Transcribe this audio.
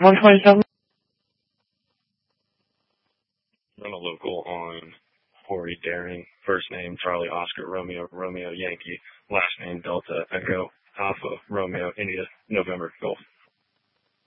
127. Run a local on Corey Daring. First name Charlie Oscar Romeo Romeo Yankee. Last name Delta Echo Alpha Romeo India.